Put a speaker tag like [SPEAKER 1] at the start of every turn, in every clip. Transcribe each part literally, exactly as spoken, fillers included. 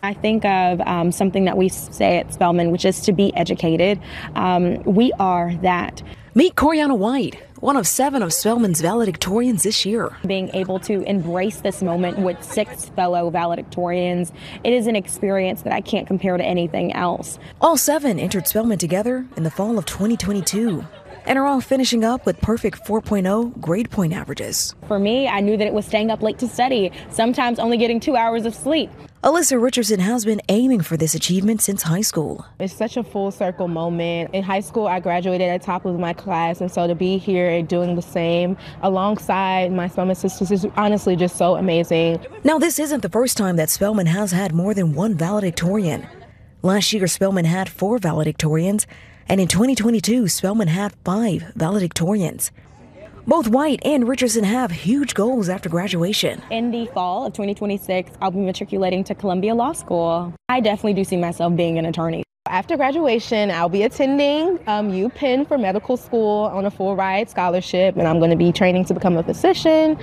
[SPEAKER 1] I think of um, something that we say at Spelman, which is to be educated. Um, we are that.
[SPEAKER 2] Meet Coriana White, one of seven of Spelman's valedictorians this year.
[SPEAKER 1] Being able to embrace this moment with six fellow valedictorians, it is an experience that I can't compare to anything else.
[SPEAKER 2] All seven entered Spelman together in the fall of twenty twenty-two and are all finishing up with perfect four point oh grade point averages.
[SPEAKER 1] For me, I knew that it was staying up late to study, sometimes only getting two hours of sleep.
[SPEAKER 2] Alyssa Richardson has been aiming for this achievement since high school.
[SPEAKER 3] It's such a full circle moment. In high school, I graduated at the top of my class, and so to be here and doing the same alongside my Spelman sisters is honestly just so amazing.
[SPEAKER 2] Now, this isn't the first time that Spelman has had more than one valedictorian. Last year, Spelman had four valedictorians, and in twenty twenty-two, Spelman had five valedictorians. Both White and Richardson have huge goals after graduation.
[SPEAKER 1] In the fall of twenty twenty-six, I'll be matriculating to Columbia Law School. I definitely do see myself being an attorney.
[SPEAKER 3] After graduation, I'll be attending um, UPenn for medical school on a full ride scholarship, and I'm going to be training to become a physician.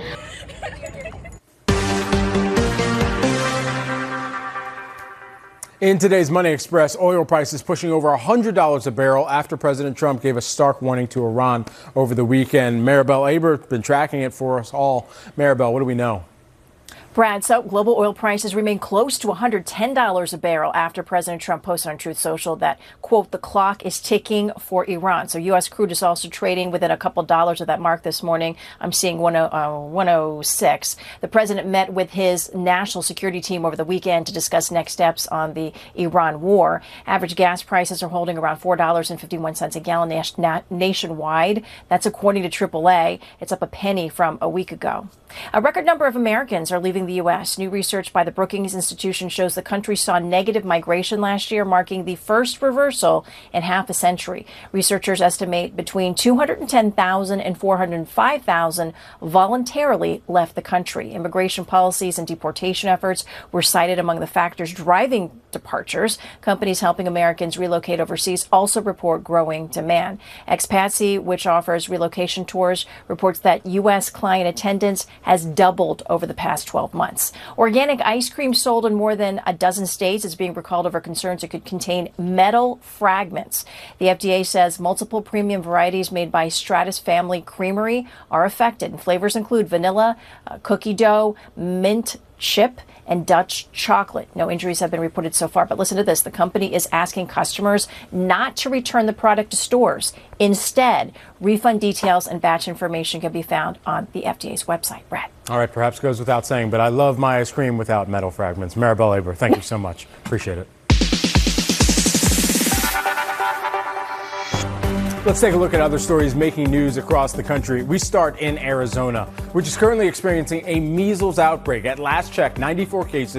[SPEAKER 4] In today's Money Express, oil prices pushing over one hundred dollars a barrel after President Trump gave a stark warning to Iran over the weekend. Maribel Aber has been tracking it for us all. Maribel, what do we know?
[SPEAKER 5] Brad, so global oil prices remain close to one hundred ten dollars a barrel after President Trump posted on Truth Social that, quote, the clock is ticking for Iran. So U S crude is also trading within a couple dollars of that mark this morning. I'm seeing one oh six. The president met with his national security team over the weekend to discuss next steps on the Iran war. Average gas prices are holding around four dollars and fifty-one cents a gallon nationwide. That's according to triple A. It's up a penny from a week ago. A record number of Americans are leaving the U S. New research by the Brookings Institution shows the country saw negative migration last year, marking the first reversal in half a century. Researchers estimate between two hundred ten thousand and four hundred five thousand voluntarily left the country. Immigration policies and deportation efforts were cited among the factors driving departures. Companies helping Americans relocate overseas also report growing demand. Expatsy, which offers relocation tours, reports that U S client attendance has doubled over the past twelve months. Organic ice cream sold in more than a dozen states is being recalled over concerns it could contain metal fragments. The F D A says multiple premium varieties made by Stratus Family Creamery are affected. And flavors include vanilla, uh, cookie dough, mint chip, and Dutch chocolate. No injuries have been reported so far, but listen to this. The company is asking customers not to return the product to stores. Instead, refund details and batch information can be found on the F D A's website. Brad.
[SPEAKER 4] All right, perhaps goes without saying, but I love my ice cream without metal fragments. Maribel Aber, thank you so much. Appreciate it. Let's take a look at other stories making news across the country. We start in Arizona, which is currently experiencing a measles outbreak. At last check, ninety-four cases.